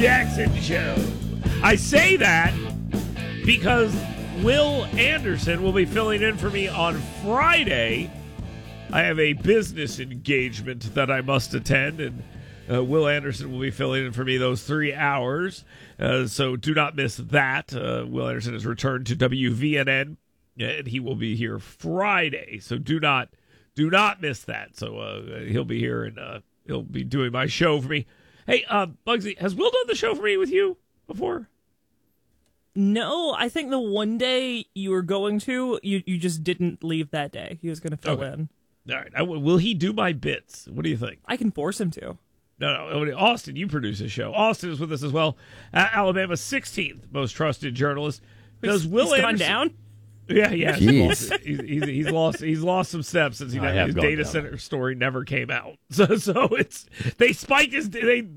Jackson Show. I say that because Will Anderson will be filling in for me on Friday. I have a business engagement that I must attend, and Will Anderson will be filling in for me those 3 hours. So do not miss that. Will Anderson has returned to WVNN, and he will be here Friday. So do not miss that. So he'll be here, and he'll be doing my show for me. Hey, Bugsy, has Will done the show for me with you before? No, I think the one day you were going to, you just didn't leave that day. He was going to fill in. All right. Will he do my bits? What do you think? I can force him to. No. Austin, you produce this show. Austin is with us as well. Alabama's 16th most trusted journalist. Does Will He's Anderson... gone down? Yeah. Jeez. He's lost some steps since his gone data down. center story never came out. So they spiked his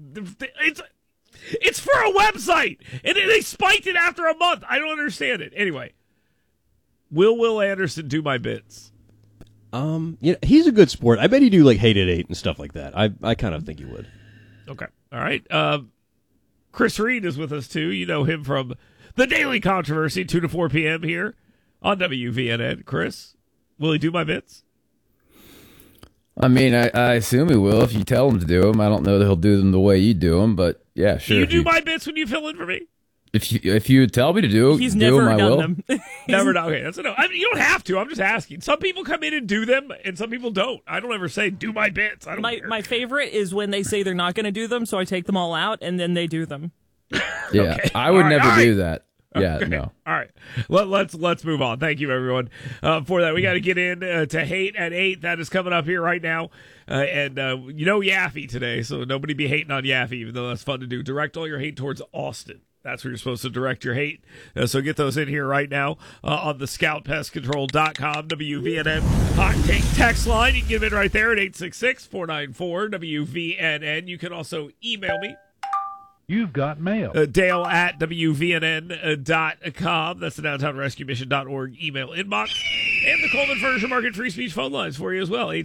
it's for a website and they spiked it after a month. I don't understand it. Anyway, Will Anderson do my bits? He's a good sport. I bet he'd do like Hate at 8 and stuff like that. I kind of think he would. Okay. All right. Chris Reed is with us too. You know him from the Daily Controversy, 2 to 4 p.m. here on WVNN. Chris, will he do my bits? I mean, I assume he will if you tell him to do them. I don't know that he'll do them the way you do them, but yeah, sure. Do you do my bits when you fill in for me? If you tell me to do He's do never them, I done will. them. Never done. Okay, that's a no. I mean, you don't have to. I'm just asking. Some people come in and do them, and some people don't. I don't ever say, do my bits. I don't care. My favorite is when they say they're not going to do them, so I take them all out, and then they do them. Yeah, Okay. I would All right, never all right. do that. Yeah, Okay. no. All right. Let's move on. Thank you, everyone, for that. We got to get in to Hate at 8. That is coming up here right now. And Yaffe today, so nobody be hating on Yaffe, even though that's fun to do. Direct all your hate towards Austin. That's where you're supposed to direct your hate. So get those in here right now on the scoutpestcontrol.com WVNN Hot Take text line. You can get them in right there at 866-494-WVNN. You can also email me. You've got mail. Dale at WVNN.com. That's the Downtown Rescue Mission.org email inbox. And the Coleman Furniture Market free speech phone lines for you as well.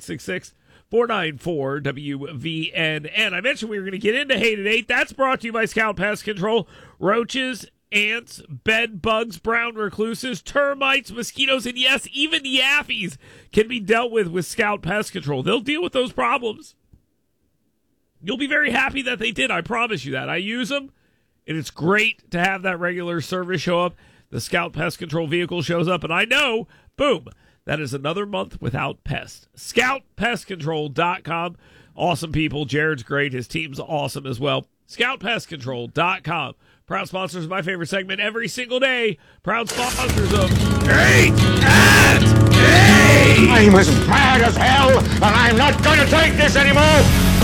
866-494-WVNN. I mentioned we were going to get into Hate at 8. That's brought to you by Scout Pest Control. Roaches, ants, bed bugs, brown recluses, termites, mosquitoes, and yes, even Yaffes can be dealt with Scout Pest Control. They'll deal with those problems. You'll be very happy that they did. I promise you that. I use them, and it's great to have that regular service show up. The Scout Pest Control vehicle shows up, and I know, boom, that is another month without pests. ScoutPestControl.com. Awesome people. Jared's great. His team's awesome as well. ScoutPestControl.com. Proud sponsors of my favorite segment every single day. Proud sponsors of Hate at 8. I'm as mad as hell, and I'm not going to take this anymore.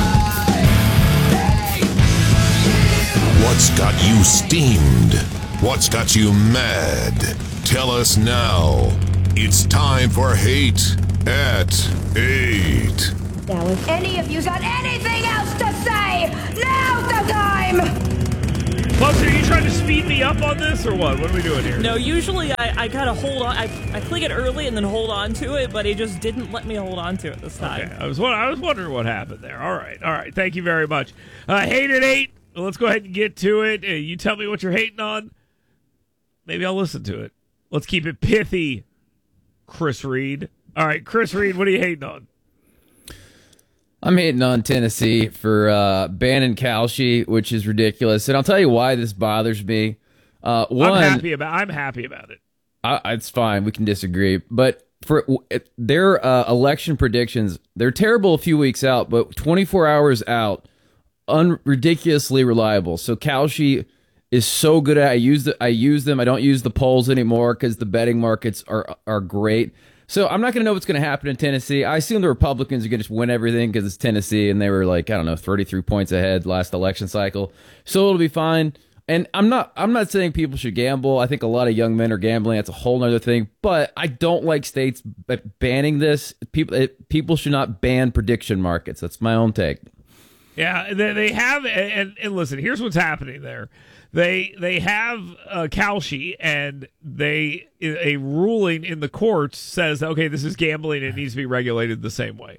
What's got you steamed? What's got you mad? Tell us now. It's time for Hate at 8. Now, if any of you got anything else to say, now's the time! Buster, are you trying to speed me up on this or what? What are we doing here? No, usually I kind of hold on. I click it early and then hold on to it, but it just didn't let me hold on to it this time. Okay. I was wondering what happened there. All right. Thank you very much. Hate at 8. Well, let's go ahead and get to it. You tell me what you're hating on. Maybe I'll listen to it. Let's keep it pithy, Chris Reed. All right, Chris Reed, what are you hating on? I'm hating on Tennessee for banning Kalshi, which is ridiculous. And I'll tell you why this bothers me. I'm happy about it. It's fine. We can disagree. But for their election predictions, they're terrible a few weeks out, but 24 hours out, ridiculously reliable. So Kalshi is so good at it. I use them. I don't use the polls anymore because the betting markets are great. So I'm not going to know what's going to happen in Tennessee. I assume the Republicans are going to just win everything because it's Tennessee and they were 33 points ahead last election cycle. So it'll be fine. And I'm not saying people should gamble. I think a lot of young men are gambling. That's a whole other thing. But I don't like states banning this. People should not ban prediction markets. That's my own take. Yeah, they have, and listen, here's what's happening there. They have Kalshi, and a ruling in the courts says, okay, this is gambling, and it needs to be regulated the same way,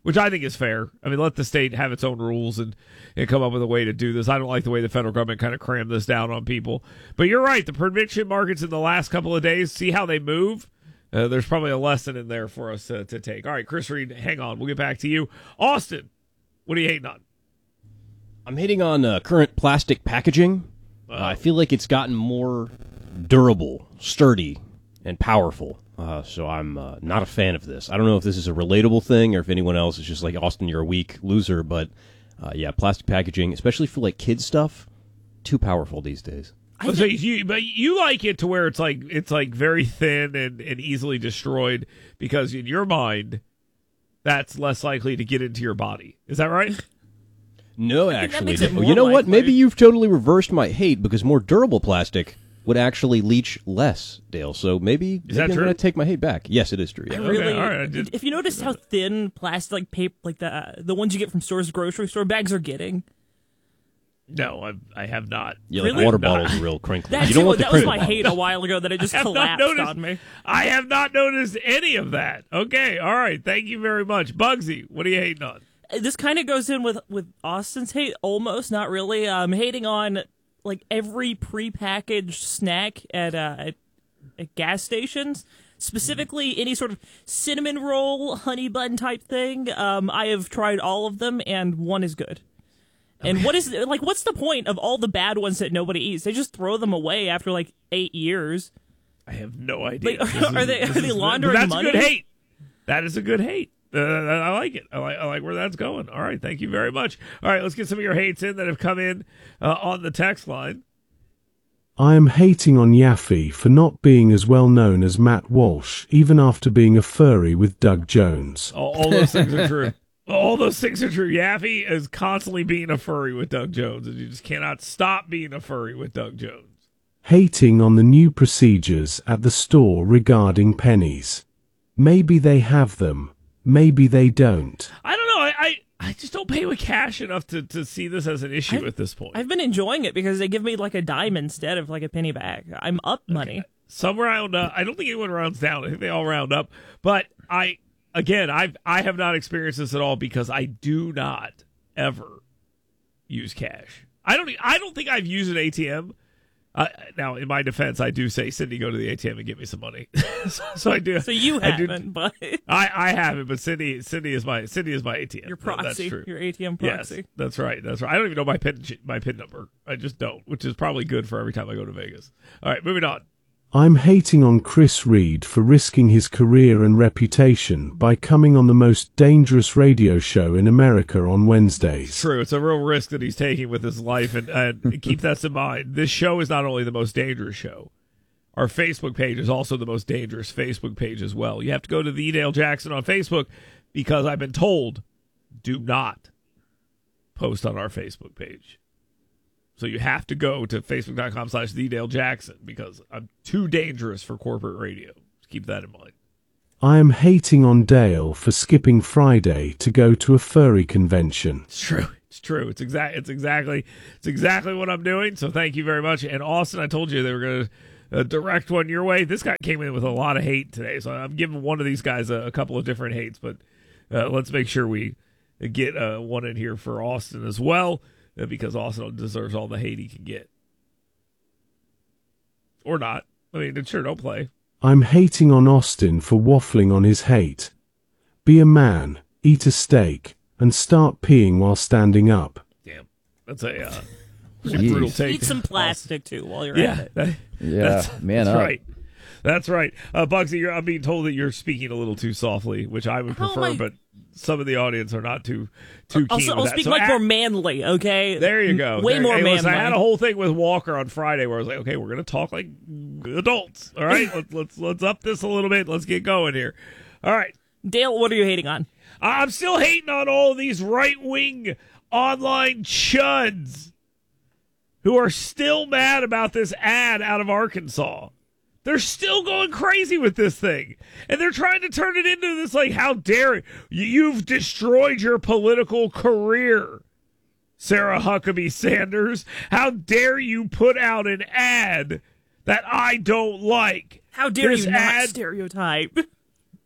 which I think is fair. I mean, let the state have its own rules and come up with a way to do this. I don't like the way the federal government kind of crammed this down on people. But you're right. The prediction markets in the last couple of days, see how they move? There's probably a lesson in there for us to take. All right, Chris Reed, hang on. We'll get back to you. Austin, what are you hating on? I'm hating on current plastic packaging. I feel like it's gotten more durable, sturdy, and powerful. So I'm not a fan of this. I don't know if this is a relatable thing or if anyone else is just like, Austin, you're a weak loser. But yeah, plastic packaging, especially for like kids stuff, too powerful these days. But you like it to where it's like very thin and easily destroyed because in your mind, that's less likely to get into your body. Is that right? No, actually. it more You know what? likely. Maybe you've totally reversed my hate because more durable plastic would actually leach less, Dale. So maybe that I'm true? going to take my hate back. Yes, it is true. Yeah. Really, all right, I did- if you notice how thin plastic, like paper, like the ones you get from stores, grocery store bags are getting. No, I have not. Yeah, like Really? water bottles are real crinkly. That, You don't want the that was crinkle my bottles. hate a while ago that it just I have not collapsed noticed- on me. I have not noticed any of that. Okay, all right. Thank you very much. Bugsy, what are you hating on? This kind of goes in with Austin's hate, almost, not really. Hating on like every prepackaged snack at gas stations, specifically any sort of cinnamon roll, honey bun type thing. I have tried all of them, and one is good. And what's the point of all the bad ones that nobody eats? They just throw them away after like 8 years. I have no idea. Like, are they laundering That's money? a good hate. That is a good hate. I like it. I like where that's going. All right, thank you very much. All right, let's get some of your hates in that have come in on the text line. I am hating on Yaffe for not being as well known as Matt Walsh, even after being a furry with Doug Jones. All those things are true. All those things are true. Yaffe is constantly being a furry with Doug Jones, and you just cannot stop being a furry with Doug Jones. Hating on the new procedures at the store regarding pennies. Maybe they have them, maybe they don't. I don't know. I just don't pay with cash enough to see this as an issue at this point. I've been enjoying it because they give me like a dime instead of like a penny back. I'm up money. Some round up. I don't think anyone rounds down. I think they all round up. But I have not experienced this at all because I do not ever use cash. I don't think I've used an ATM. Now, in my defense, I do say, Cindy, go to the ATM and get me some money. so I do. So you haven't, but I haven't. But Cindy is my ATM. your proxy, That's true. your ATM proxy. Yes, that's right. That's right. I don't even know my PIN number. I just don't, which is probably good for every time I go to Vegas. All right, moving on. I'm hating on Chris Reed for risking his career and reputation by coming on the most dangerous radio show in America on Wednesdays. True. It's a real risk that he's taking with his life, and keep that in mind. This show is not only the most dangerous show. Our Facebook page is also the most dangerous Facebook page as well. You have to go to the Dale Jackson on Facebook because I've been told, do not post on our Facebook page. So you have to go to facebook.com/TheDaleJackson because I'm too dangerous for corporate radio. Just keep that in mind. I am hating on Dale for skipping Friday to go to a furry convention. It's true. It's true. It's exactly what I'm doing. So thank you very much. And Austin, I told you they were going to direct one your way. This guy came in with a lot of hate today, so I'm giving one of these guys a couple of different hates. But let's make sure we get one in here for Austin as well. Because Austin deserves all the hate he can get. Or not. I mean, sure, don't play. I'm hating on Austin for waffling on his hate. Be a man, eat a steak, and start peeing while standing up. Damn. That's a pretty brutal take. Eat some plastic, too, while you're Yeah. at it. That's man up. right. That's right. Bugsy, I'm being told that you're speaking a little too softly, which I would How am prefer, I- but some of the audience are not too keen I'll with that. speak So like more manly, okay? there you go. Way more Hey, manly. listen, I had a whole thing with Walker on Friday where I was like, okay, we're going to talk like adults. All right, let's up this a little bit. Let's get going here. All right. Dale, what are you hating on? I'm still hating on all of these right-wing online chuds who are still mad about this ad out of Arkansas. They're still going crazy with this thing. And they're trying to turn it into this, like, how dare you've destroyed your political career, Sarah Huckabee Sanders. How dare you put out an ad that I don't like? How dare This you not ad- stereotype?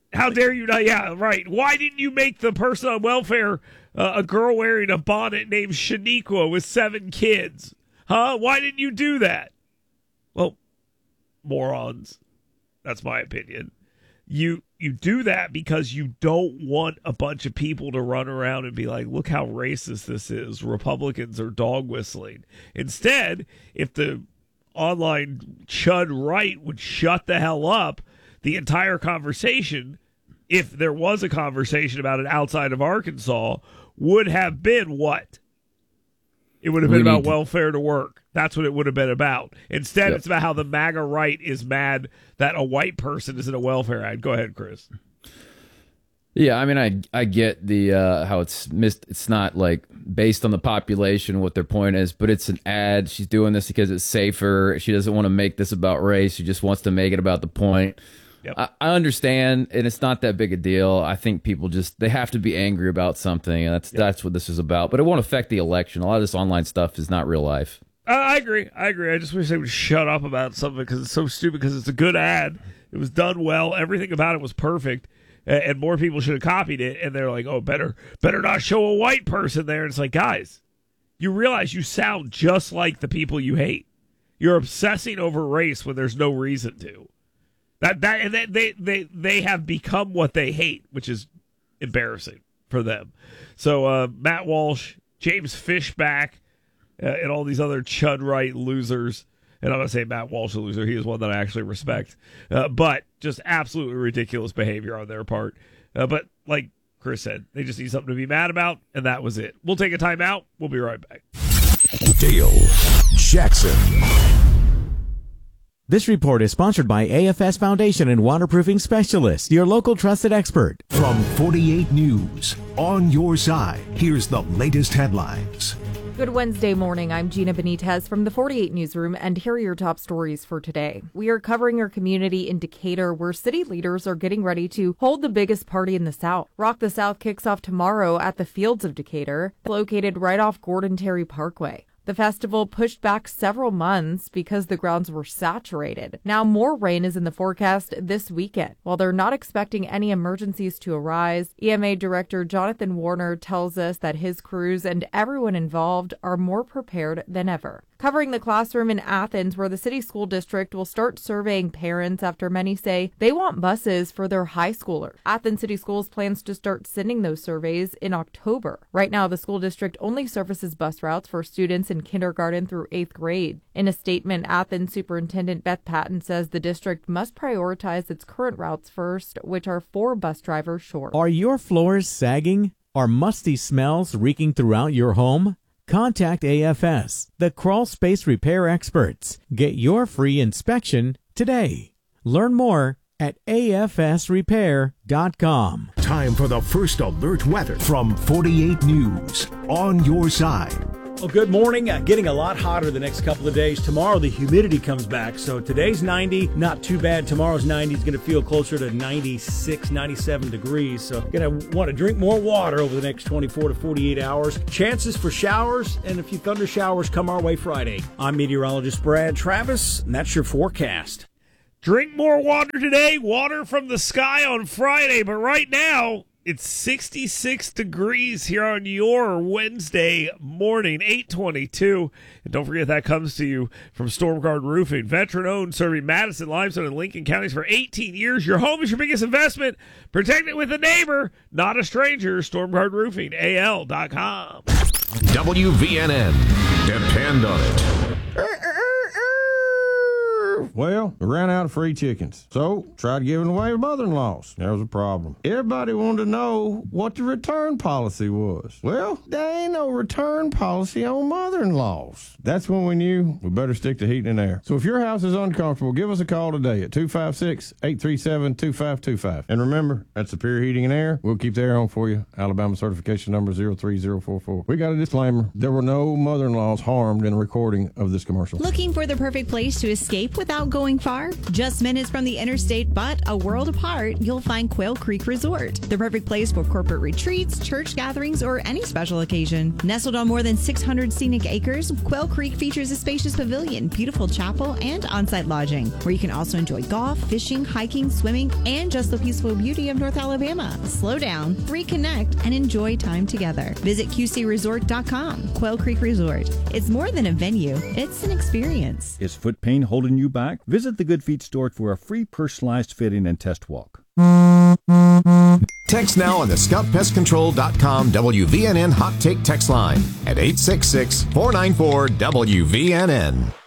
How dare you not? Yeah, right. Why didn't you make the person on welfare a girl wearing a bonnet named Shaniqua with 7 kids? Huh? Why didn't you do that? Well, morons. That's my opinion. You do that because you don't want a bunch of people to run around and be like, look how racist this is. Republicans are dog whistling. Instead, if the online chud right would shut the hell up, the entire conversation, if there was a conversation about it outside of Arkansas, would have been what? It would have been about welfare to work. That's what it would have been about. Instead, It's about how the MAGA right is mad that a white person is in a welfare ad. Go ahead, Chris. Yeah, I mean, I get the how it's missed. It's not like based on the population what their point is, but it's an ad. She's doing this because it's safer. She doesn't want to make this about race. She just wants to make it about the point. Yep. I understand, and it's not that big a deal. I think people they have to be angry about something, and that's what this is about. But it won't affect the election. A lot of this online stuff is not real life. I agree. I just wish they would shut up about something because it's so stupid, because it's a good ad. It was done well. Everything about it was perfect, and more people should have copied it. And they're like, oh, better not show a white person there. And it's like, guys, you realize you sound just like the people you hate. You're obsessing over race when there's no reason to. They have become what they hate, which is embarrassing for them. So Matt Walsh, James Fishback, and all these other chud right losers. And I'm going to say Matt Walsh a loser. He is one that I actually respect. But just absolutely ridiculous behavior on their part. But like Chris said, they just need something to be mad about, and that was it. We'll take a timeout. We'll be right back. Dale Jackson. This report is sponsored by AFS Foundation and Waterproofing Specialists, your local trusted expert. From 48 News, on your side, here's the latest headlines. Good Wednesday morning. I'm Gina Benitez from the 48 Newsroom, and here are your top stories for today. We are covering our community in Decatur, where city leaders are getting ready to hold the biggest party in the South. Rock the South kicks off tomorrow at the Fields of Decatur, located right off Gordon Terry Parkway. The festival pushed back several months because the grounds were saturated. Now more rain is in the forecast this weekend. While they're not expecting any emergencies to arise, EMA Director Jonathan Warner tells us that his crews and everyone involved are more prepared than ever. Covering the classroom in Athens, where the city school district will start surveying parents after many say they want buses for their high schoolers. Athens City Schools plans to start sending those surveys in October. Right now, the school district only services bus routes for students in kindergarten through 8th grade. In a statement, Athens Superintendent Beth Patton says the district must prioritize its current routes first, which are 4 bus drivers short. Are your floors sagging? Are musty smells reeking throughout your home? Contact AFS, the crawl space repair experts. Get your free inspection today. Learn more at afsrepair.com. Time for the first alert weather from 48 News, on your side. Well, good morning. Getting a lot hotter the next couple of days. Tomorrow, the humidity comes back. So today's 90, not too bad. Tomorrow's 90 is going to feel closer to 96, 97 degrees. So going to want to drink more water over the next 24 to 48 hours. Chances for showers and a few thunder showers come our way Friday. I'm meteorologist Brad Travis, and that's your forecast. Drink more water today. Water from the sky on Friday. But right now, it's 66 degrees here on your Wednesday morning, 8:22. And don't forget that comes to you from Stormguard Roofing. Veteran-owned, serving Madison, Limestone, and Lincoln counties for 18 years. Your home is your biggest investment. Protect it with a neighbor, not a stranger. Stormguard Roofing, AL.com. WVNN. Depend on it. Well, we ran out of free chickens, so tried giving away to mother-in-laws. There was a problem. Everybody wanted to know what the return policy was. Well, there ain't no return policy on mother-in-laws. That's when we knew we better stick to heating and air. So if your house is uncomfortable, give us a call today at 256-837-2525. And remember, at Superior Heating and Air, we'll keep the air on for you. Alabama certification number 03044. We got a disclaimer. There were no mother-in-laws harmed in a recording of this commercial. Looking for the perfect place to escape without going far? Just minutes from the interstate, but a world apart, you'll find Quail Creek Resort, the perfect place for corporate retreats, church gatherings, or any special occasion. Nestled on more than 600 scenic acres, Quail Creek features a spacious pavilion, beautiful chapel, and on-site lodging, where you can also enjoy golf, fishing, hiking, swimming, and just the peaceful beauty of North Alabama. Slow down, reconnect, and enjoy time together. Visit QCResort.com. Quail Creek Resort. It's more than a venue, it's an experience. Is foot pain holding you back? Visit the Good Feet store for a free personalized fitting and test walk. Text now on the ScoutPestControl.com WVNN Hot Take text line at 866-494-WVNN.